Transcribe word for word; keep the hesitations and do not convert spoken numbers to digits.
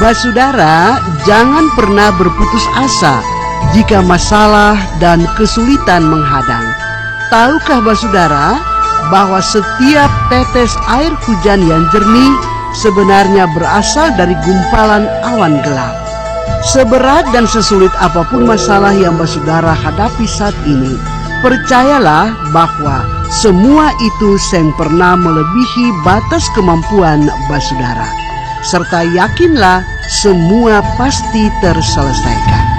Basudara, jangan pernah berputus asa jika masalah dan kesulitan menghadang. Tahukah Basudara bahwa setiap tetes air hujan yang jernih sebenarnya berasal dari gumpalan awan gelap? Seberat dan sesulit apapun masalah yang Basudara hadapi saat ini, percayalah bahwa semua itu sempurna melebihi batas kemampuan Basudara. Serta yakinlah semua pasti terselesaikan.